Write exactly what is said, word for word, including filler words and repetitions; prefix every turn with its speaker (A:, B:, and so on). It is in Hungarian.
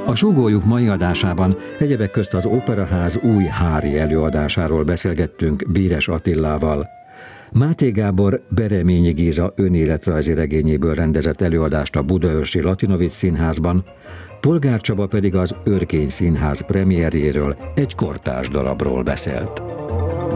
A: A Súgójuk mai adásában egyebek közt az Operaház új Hári előadásáról beszélgettünk Bíres Attilával. Máté Gábor Bereményi Géza önéletrajzi regényéből rendezett előadást a Budaörsi Latinovics Színházban, Polgár Csaba pedig az Örkény Színház premierjéről, egy kortárs darabról beszélt.